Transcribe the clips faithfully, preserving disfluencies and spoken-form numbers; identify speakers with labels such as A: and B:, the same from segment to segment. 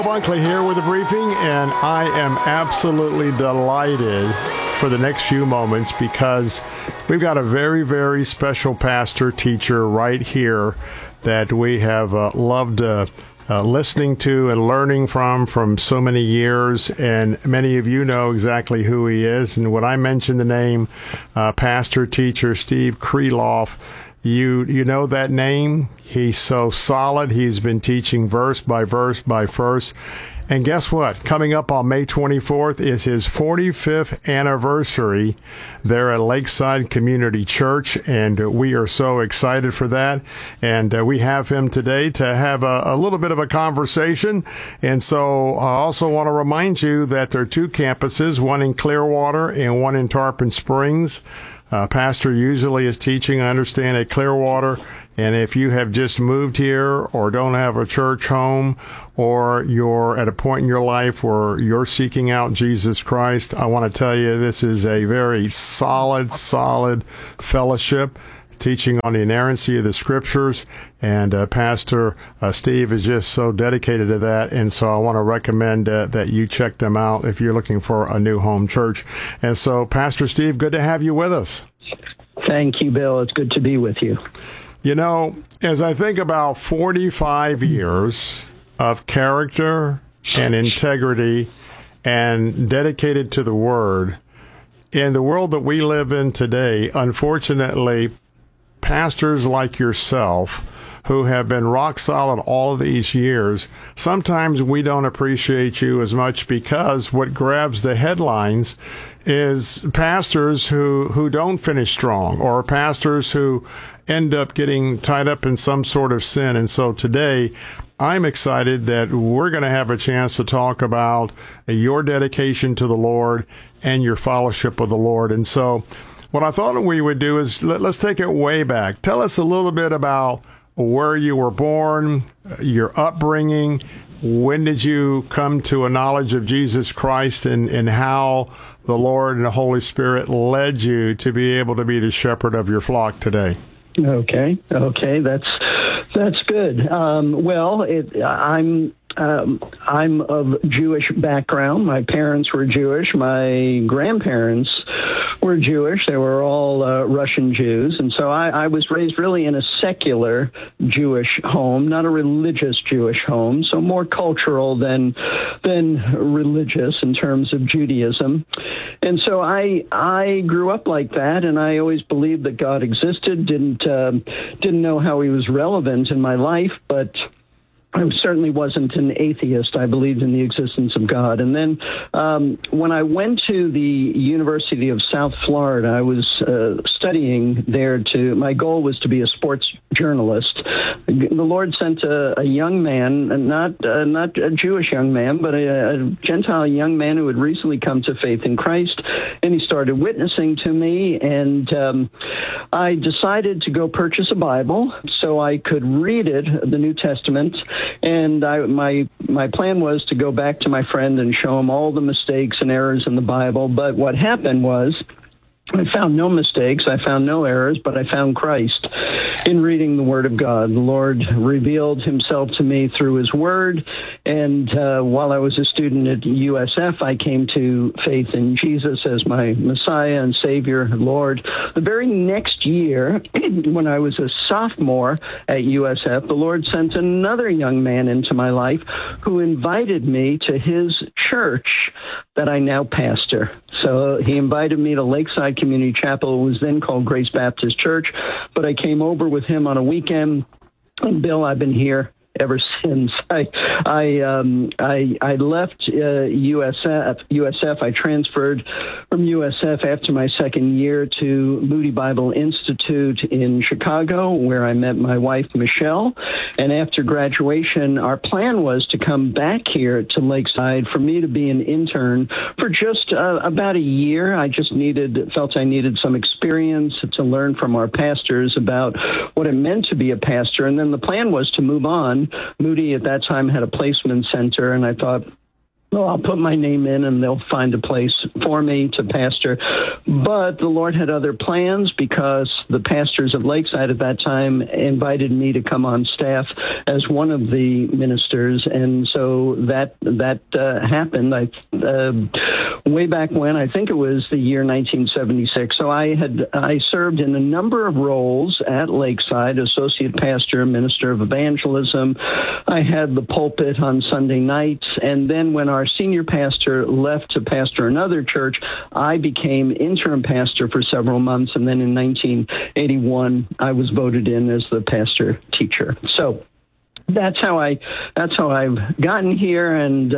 A: Bunkley here with a briefing, and I am absolutely delighted for the next few moments because we've got a very, very special pastor teacher right here that we have uh, loved uh, uh, listening to and learning from from so many years, and many of you know exactly who he is. And when I mention the name uh, pastor teacher Steve Kreloff, You you know that name. He's so solid. He's been teaching verse by verse by verse. And guess what? Coming up on May twenty-fourth is his forty-fifth anniversary there at Lakeside Community Church, and we are so excited for that. And uh, we have him today to have a, a little bit of a conversation. And so I also want to remind you that there are two campuses, one in Clearwater and one in Tarpon Springs. Uh, pastor usually is teaching, I understand, at Clearwater. And if you have just moved here or don't have a church home, or you're at a point in your life where you're seeking out Jesus Christ, I want to tell you this is a very solid, solid fellowship teaching on the inerrancy of the Scriptures, and uh, Pastor uh, Steve is just so dedicated to that, and so I want to recommend uh, that you check them out if you're looking for a new home church. And so, Pastor Steve, good to have you with us.
B: Thank you, Bill. It's good to be with you.
A: You know, as I think about forty-five years of character and integrity and dedicated to the Word, in the world that we live in today, unfortunately, pastors like yourself who have been rock solid all of these years, sometimes we don't appreciate you as much because what grabs the headlines is pastors who, who don't finish strong, or pastors who end up getting tied up in some sort of sin. And so today, I'm excited that we're going to have a chance to talk about your dedication to the Lord and your fellowship with the Lord. And so what I thought we would do is let, let's take it way back. Tell us a little bit about where you were born, your upbringing. When did you come to a knowledge of Jesus Christ, and, and how the Lord and the Holy Spirit led you to be able to be the shepherd of your flock today?
B: Okay, okay, that's that's good. Um, well, it, I'm um, I'm of Jewish background. My parents were Jewish. My grandparents were Jewish. They were all uh, Russian Jews, and so I, I was raised really in a secular Jewish home, not a religious Jewish home. So more cultural than than religious in terms of Judaism. And so I I grew up like that, and I always believed that God existed. Didn't uh, didn't know how He was relevant in my life, but I certainly wasn't an atheist. I believed in the existence of God. And then um, when I went to the University of South Florida, I was uh, studying there to, my goal was to be a sports journalist. The Lord sent a, a young man, not uh, not a Jewish young man, but a, a Gentile young man who had recently come to faith in Christ, and he started witnessing to me, and um, I decided to go purchase a Bible so I could read it, the New Testament. And I, my my plan was to go back to my friend and show him all the mistakes and errors in the Bible. But what happened was, I found no mistakes, I found no errors, but I found Christ in reading the Word of God. The Lord revealed Himself to me through His Word, and uh, while I was a student at U S F, I came to faith in Jesus as my Messiah and Savior, Lord. The very next year, when I was a sophomore at U S F, the Lord sent another young man into my life who invited me to his church that I now pastor. So he invited me to Lakeside Community Chapel. It was then called Grace Baptist Church, but I came over with him on a weekend. And Bill, I've been here ever since. I I um, I, I left uh, U S F. U S F. I transferred from U S F after my second year to Moody Bible Institute in Chicago, where I met my wife, Michelle. And after graduation, our plan was to come back here to Lakeside for me to be an intern for just uh, about a year. I just needed, felt I needed some experience to learn from our pastors about what it meant to be a pastor. And then the plan was to move on. Moody at that time had a placement center, and I thought, Well, I'll put my name in and they'll find a place for me to pastor. But the Lord had other plans because the pastors of Lakeside at that time invited me to come on staff as one of the ministers. And so that that uh, happened I, uh, way back when. I think it was the year nineteen seventy-six. So I had I served in a number of roles at Lakeside, associate pastor, minister of evangelism. I had the pulpit on Sunday nights. And then when our Our senior pastor left to pastor another church, I became interim pastor for several months, and then in nineteen eighty-one, I was voted in as the pastor teacher. So that's how I that's how I've gotten here, and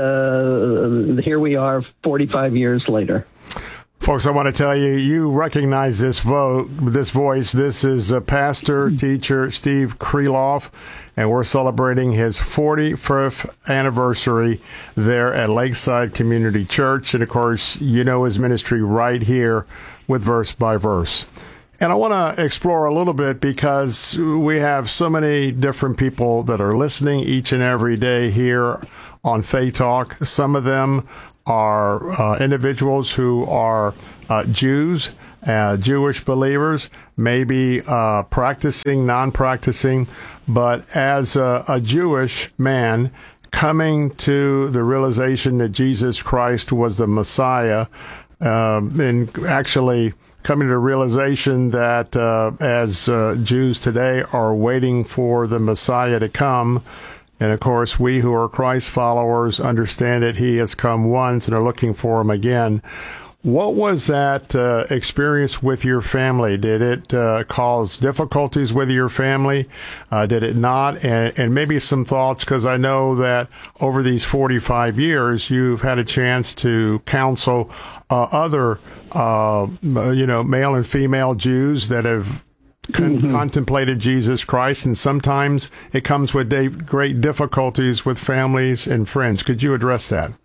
B: uh, here we are, forty-five years later.
A: Folks, I want to tell you, you recognize this vote, this voice. This is uh, Pastor, teacher Steve Kreloff, and we're celebrating his forty-fifth anniversary there at Lakeside Community Church. And, of course, you know his ministry right here with Verse by Verse. And I want to explore a little bit because we have so many different people that are listening each and every day here on Faith Talk. Some of them are uh, individuals who are uh, Jews, uh, Jewish believers, maybe uh, practicing, non-practicing, but as a, a Jewish man coming to the realization that Jesus Christ was the Messiah, uh, and actually coming to the realization that uh, as uh, Jews today are waiting for the Messiah to come. And, of course, we who are Christ followers understand that he has come once and are looking for him again. What was that uh, experience with your family? Did it uh, cause difficulties with your family? Uh, did it not? And, and maybe some thoughts, because I know that over these forty-five years, you've had a chance to counsel uh, other, uh, you know, male and female Jews that have Con- mm-hmm. contemplated Jesus Christ, and sometimes it comes with da- great difficulties with families and friends. Could you address that?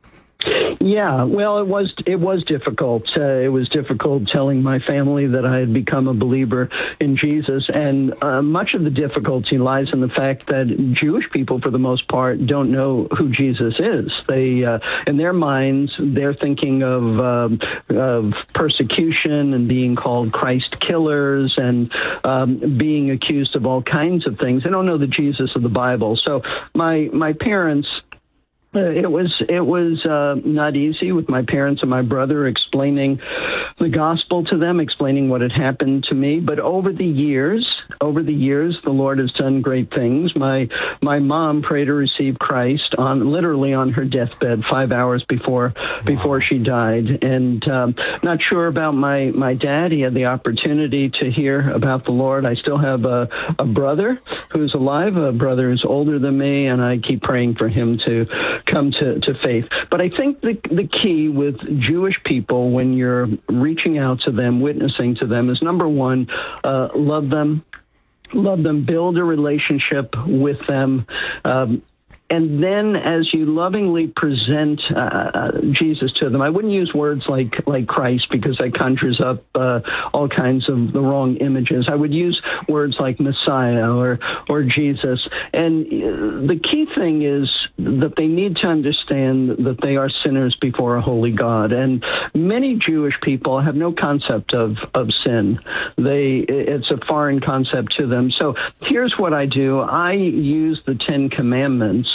B: Yeah, well, it was it was difficult. Uh, it was difficult telling my family that I had become a believer in Jesus, and uh, much of the difficulty lies in the fact that Jewish people, for the most part, don't know who Jesus is. They, uh, in their minds, they're thinking of um, of persecution and being called Christ killers and um, being accused of all kinds of things. They don't know the Jesus of the Bible. So my my parents. Uh, it was it was uh, not easy with my parents and my brother explaining the gospel to them, explaining what had happened to me. But over the years, over the years, the Lord has done great things. My my mom prayed to receive Christ on literally on her deathbed, five hours before wow. before she died. And um, not sure about my my dad. He had the opportunity to hear about the Lord. I still have a, a brother who's alive, a brother who's older than me, and I keep praying for him to come to, to faith. But I think the the key with Jewish people when you're reaching out to them, witnessing to them, is number one, uh, love them, love them, build a relationship with them. Um, And then as you lovingly present uh, Jesus to them, I wouldn't use words like like Christ because that conjures up uh, all kinds of the wrong images. I would use words like Messiah or or Jesus. And the key thing is that they need to understand that they are sinners before a holy God. And many Jewish people have no concept of, of sin. They it's a foreign concept to them. So here's what I do. I use the Ten Commandments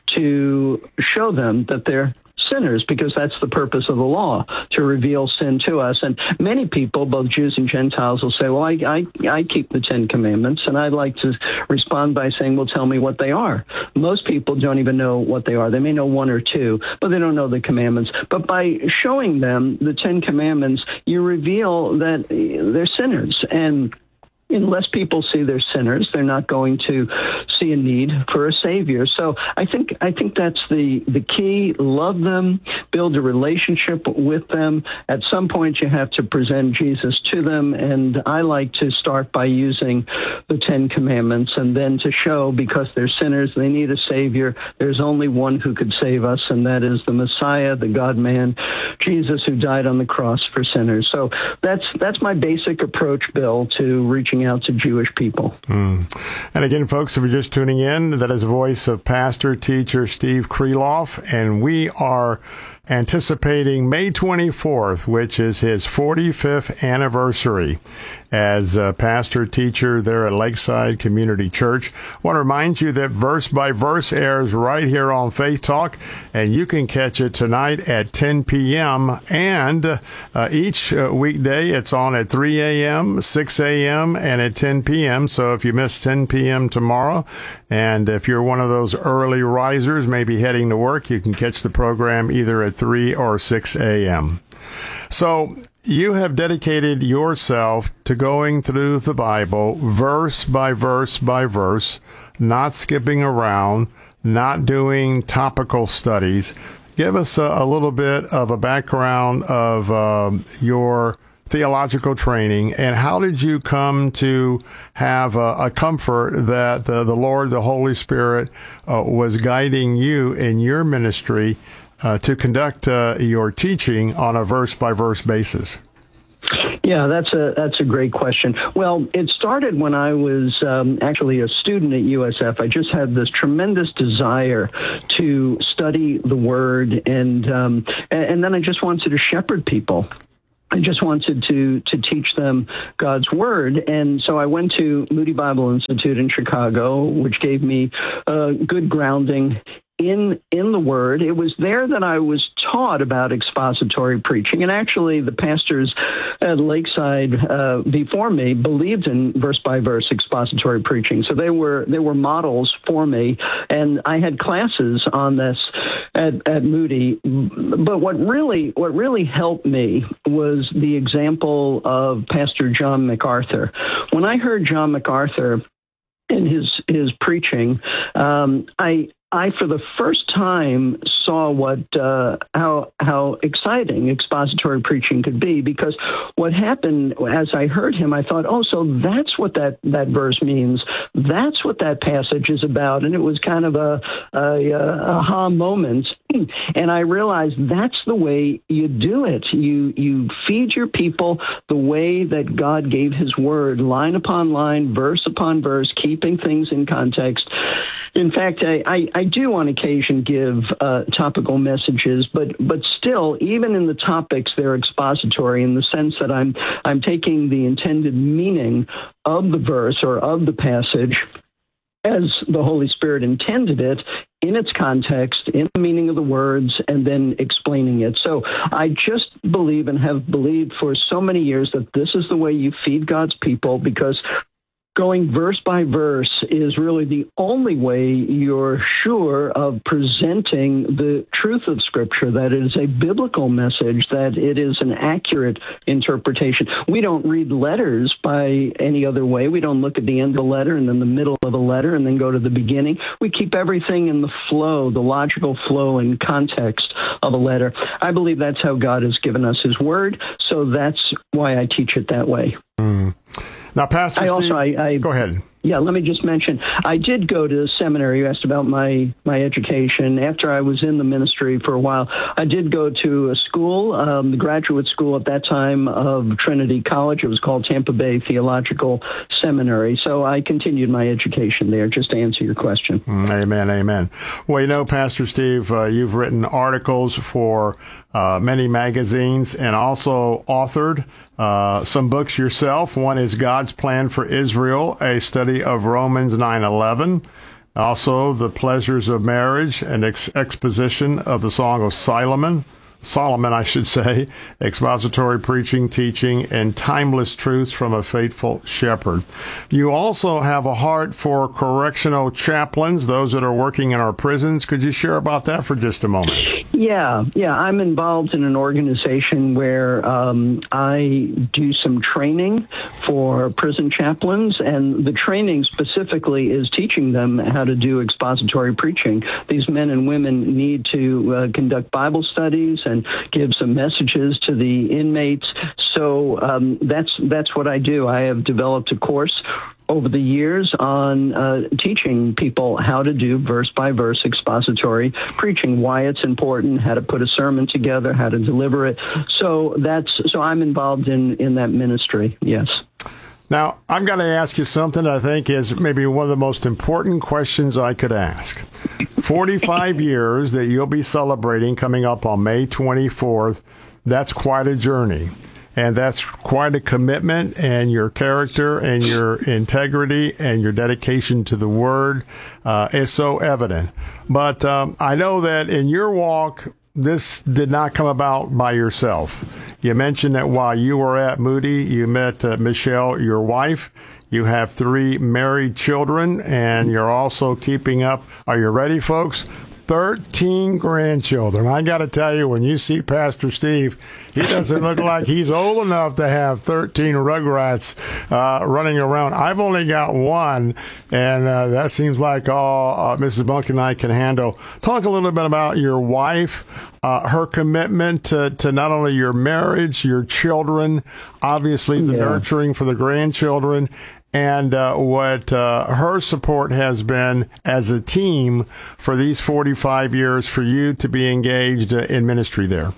B: to show them that they're sinners, because that's the purpose of the law, to reveal sin to us. And many people, both Jews and Gentiles, will say, well, I, I, I keep the Ten Commandments, and I'd like to respond by saying, well, tell me what they are. Most people don't even know what they are. They may know one or two, but they don't know the commandments. But by showing them the Ten Commandments, you reveal that they're sinners. And unless people see they're sinners, they're not going to see a need for a savior. So I think I think that's the, the key. Love them, build a relationship with them. At some point, you have to present Jesus to them, and I like to start by using the Ten Commandments, and then to show, because they're sinners, they need a savior. There's only one who could save us, and that is the Messiah, the God-man, Jesus, who died on the cross for sinners. So that's that's my basic approach, Bill, to reaching out to Jewish people.
A: Mm. And again, folks, if you're just tuning in, that is the voice of pastor, teacher Steve Kreloff, and we are anticipating May twenty-fourth, which is his forty-fifth anniversary as a pastor teacher there at Lakeside Community Church. I want to remind you that Verse by Verse airs right here on Faith Talk, and you can catch it tonight at ten p.m. and uh, each uh, weekday it's on at three a.m., six a.m., and at ten p.m. So if you miss ten p.m. tomorrow, and if you're one of those early risers, maybe heading to work, you can catch the program either at three or six a.m. So you have dedicated yourself to going through the Bible verse by verse by verse, not skipping around, not doing topical studies. Give us a, a little bit of a background of um, your theological training, and how did you come to have a, a comfort that the, the Lord, the Holy Spirit, uh, was guiding you in your ministry Uh, to conduct uh, your teaching on a verse-by-verse basis?
B: Yeah, that's a that's a great question. Well, it started when I was um, actually a student at U S F. I just had this tremendous desire to study the Word, and um, and then I just wanted to shepherd people. I just wanted to to teach them God's Word. And so I went to Moody Bible Institute in Chicago, which gave me a good grounding in in the Word. It was there that I was taught about expository preaching. And actually, the pastors at Lakeside uh, before me believed in verse-by-verse expository preaching. So they were they were models for me. And I had classes on this at, at Moody. But what really what really helped me was the example of Pastor John MacArthur. When I heard John MacArthur in his his preaching, um, I I, for the first time, saw what uh, how how exciting expository preaching could be, because what happened as I heard him, I thought, oh, so that's what that, that verse means. That's what that passage is about. And it was kind of a, a, a aha moment. And I realized that's the way you do it. You you feed your people the way that God gave his word, line upon line, verse upon verse, keeping things in context. In fact, I, I, I do on occasion give uh, topical messages, but but still, even in the topics, they're expository in the sense that I'm I'm taking the intended meaning of the verse or of the passage as the Holy Spirit intended it, in its context, in the meaning of the words, and then explaining it. So I just believe and have believed for so many years that this is the way you feed God's people, because going verse by verse is really the only way you're sure of presenting the truth of Scripture, that it is a biblical message, that it is an accurate interpretation. We don't read letters by any other way. We don't look at the end of the letter and then the middle of the letter and then go to the beginning. We keep everything in the flow, the logical flow and context of a letter. I believe that's how God has given us his word, so that's why I teach it that way.
A: Mm. Now, Pastor
B: I
A: Steve,
B: also, I, I,
A: go ahead.
B: Yeah, let me just mention, I did go to seminary. You asked about my, my education. After I was in the ministry for a while, I did go to a school, um, the graduate school at that time of Trinity College. It was called Tampa Bay Theological Seminary. So I continued my education there, just to answer your question.
A: Amen, amen. Well, you know, Pastor Steve, uh, you've written articles for uh, many magazines and also authored uh, some books yourself. One is God's Plan for Israel, a study of Romans nine eleven. Also, The Pleasures of Marriage, an ex- exposition of the Song of Solomon. Solomon, I should say, expository preaching, teaching, and timeless truths from a faithful shepherd. You also have a heart for correctional chaplains, those that are working in our prisons. Could you share about that for just a moment?
B: Yeah, yeah. I'm involved in an organization where um, I do some training for prison chaplains, and the training specifically is teaching them how to do expository preaching. These men and women need to uh, conduct Bible studies and give some messages to the inmates. So um, that's that's what I do. I have developed a course over the years on uh, teaching people how to do verse-by-verse expository preaching, why it's important, how to put a sermon together, how to deliver it. So that's so I'm involved in, in that ministry, yes.
A: Now, I'm going to ask you something I think is maybe one of the most important questions I could ask. forty-five years that you'll be celebrating coming up on May twenty-fourth, that's quite a journey. And that's quite a commitment, and your character and your integrity and your dedication to the Word uh, is so evident. But um, I know that in your walk, this did not come about by yourself. You mentioned that while you were at Moody, you met uh, Michelle, your wife. You have three married children, and you're also keeping up. Are you ready, folks? thirteen grandchildren. I got to tell you, when you see Pastor Steve, he doesn't look like he's old enough to have thirteen rugrats uh, running around. I've only got one, and uh, that seems like all uh, Missus Bunk and I can handle. Talk a little bit about your wife, uh, her commitment to, to not only your marriage, your children, obviously the
B: yeah.
A: nurturing for the grandchildren, and uh, what uh, her support has been as a team for these forty-five years for you to be engaged uh, in ministry there.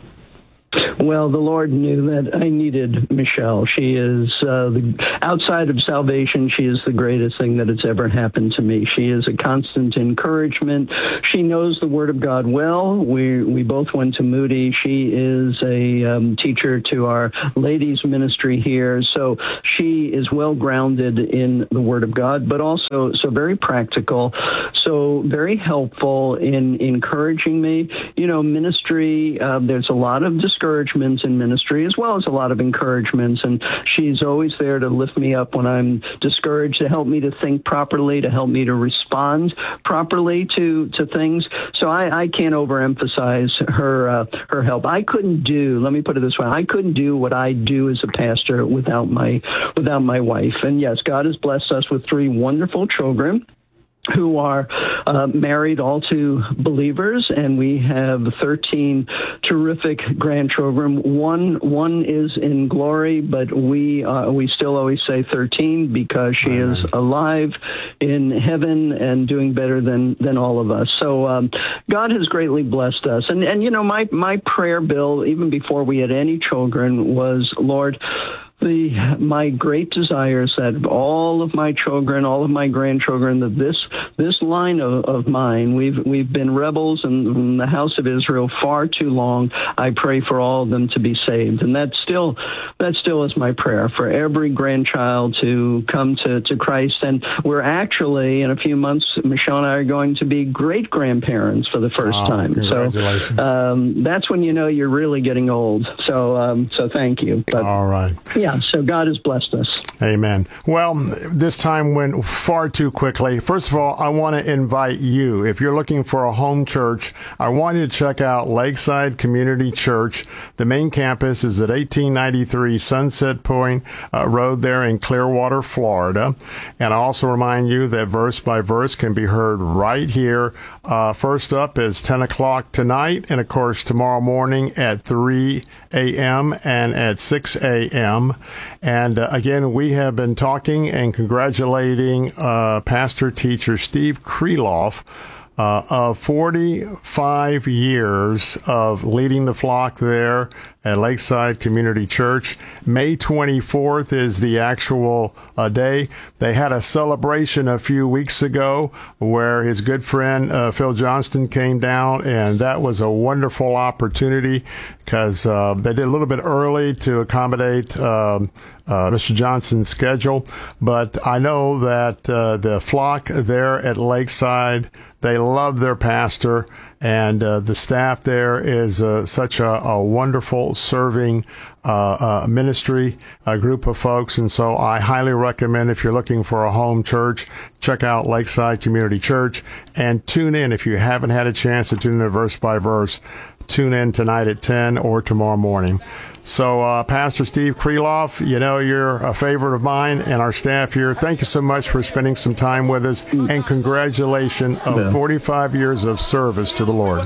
B: Well, the Lord knew that I needed Michelle. She is, uh, the, outside of salvation, she is the greatest thing that has ever happened to me. She is a constant encouragement. She knows the Word of God well. We we both went to Moody. She is a um, teacher to our ladies' ministry here. So she is well grounded in the Word of God, but also so very practical, so very helpful in encouraging me. You know, ministry, uh, there's a lot of discouragement in ministry as well as a lot of encouragements, and she's always there to lift me up when I'm discouraged, to help me to think properly, to help me to respond properly to to things. So I, I can't overemphasize her uh, her help. I couldn't do, let me put it this way, I couldn't do what I do as a pastor without my without my wife. And yes, God has blessed us with three wonderful children who are uh, married, all to believers, and we have thirteen terrific grandchildren. One one is in glory, but we uh, we still always say thirteen because she Amen. Is alive in heaven and doing better than than all of us. So um, God has greatly blessed us, and and you know my my prayer, Bill, even before we had any children, was, Lord, The my great desire is that all of my children, all of my grandchildren, that this this line of, of mine, we've we've been rebels in, in the house of Israel far too long. I pray for all of them to be saved, and that still that still is my prayer for every grandchild to come to, to Christ. And we're actually in a few months, Michelle and I are going to be great grandparents for the first
A: oh,
B: time.
A: Congratulations.
B: So um, that's when you know you're really getting old. So um, so thank you. But,
A: all right.
B: Yeah. Yeah, so God has blessed us.
A: Amen. Well, this time went far too quickly. First of all, I want to invite you, if you're looking for a home church, I want you to check out Lakeside Community Church. The main campus is at eighteen ninety-three Sunset Point uh, Road there in Clearwater, Florida. And I also remind you that Verse by Verse can be heard right here. Uh, first up is ten o'clock tonight, and of course tomorrow morning at three a.m. and at six a.m. And uh, again, we have been talking and congratulating uh, Pastor Teacher Steve Kreloff uh, of forty-five years of leading the flock there at Lakeside Community Church. May twenty-fourth is the actual uh, day. They had a celebration a few weeks ago where his good friend uh, Phil Johnston came down, and that was a wonderful opportunity because uh, they did a little bit early to accommodate um, uh, Mister Johnston's schedule. But I know that uh, the flock there at Lakeside, they love their pastor. And uh, the staff there is uh, such a, a wonderful serving uh, uh, ministry, a group of folks. And so I highly recommend, if you're looking for a home church, check out Lakeside Community Church and tune in. If you haven't had a chance to tune in to Verse by Verse, tune in tonight at ten or tomorrow morning. So, uh, Pastor Steve Kreloff, you know, you're a favorite of mine and our staff here. Thank you so much for spending some time with us, and congratulations on forty-five years of service to the Lord.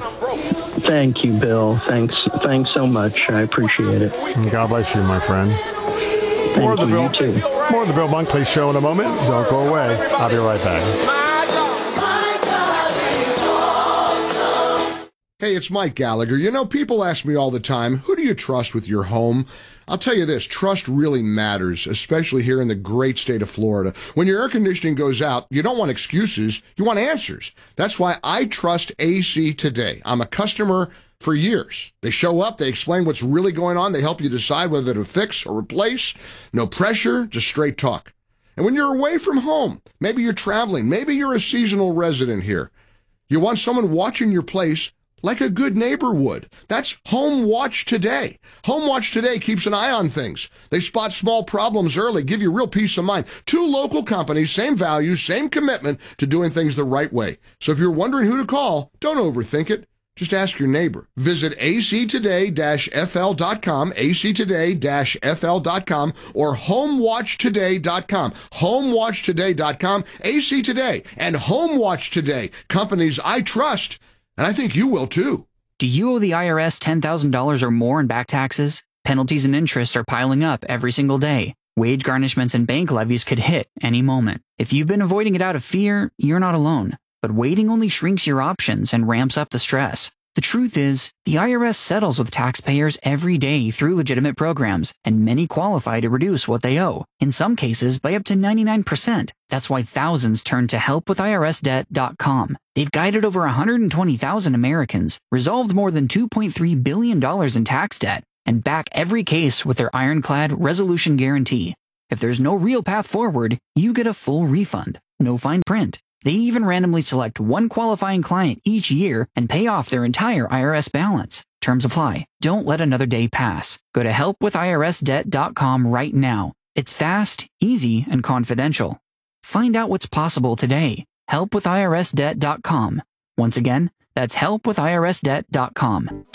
B: Thank you, Bill. Thanks thanks so much. I appreciate it.
A: And God bless you, my friend.
B: Thank
A: more of the
B: you,
A: Bill,
B: you too.
A: More of the Bill Bunkley Show in a moment. Don't go away. I'll be right back.
C: Hey, it's Mike Gallagher. You know, people ask me all the time, who do you trust with your home? I'll tell you this, trust really matters, especially here in the great state of Florida. When your air conditioning goes out, you don't want excuses, you want answers. That's why I trust A C Today. I'm a customer for years. They show up, they explain what's really going on, they help you decide whether to fix or replace. No pressure, just straight talk. And when you're away from home, maybe you're traveling, maybe you're a seasonal resident here, you want someone watching your place like a good neighbor would. That's Home Watch Today. Home Watch Today keeps an eye on things. They spot small problems early, give you real peace of mind. Two local companies, same values, same commitment to doing things the right way. So if you're wondering who to call, don't overthink it. Just ask your neighbor. Visit a c today dash f l dot com, a c today dash f l dot com, or home watch today dot com. home watch today dot com, A C Today, and Home Watch Today. Companies I trust, and I think you will too.
D: Do you owe the I R S ten thousand dollars or more in back taxes? Penalties and interest are piling up every single day. Wage garnishments and bank levies could hit any moment. If you've been avoiding it out of fear, you're not alone. But waiting only shrinks your options and ramps up the stress. The truth is, the I R S settles with taxpayers every day through legitimate programs, and many qualify to reduce what they owe, in some cases by up to ninety-nine percent. That's why thousands turn to help with I R S debt dot com. They've guided over one hundred twenty thousand Americans, resolved more than two point three billion dollars in tax debt, and back every case with their ironclad resolution guarantee. If there's no real path forward, you get a full refund, no fine print. They even randomly select one qualifying client each year and pay off their entire I R S balance. Terms apply. Don't let another day pass. Go to help with I R S debt dot com right now. It's fast, easy, and confidential. Find out what's possible today. help with I R S debt dot com. Once again, that's help with I R S debt dot com.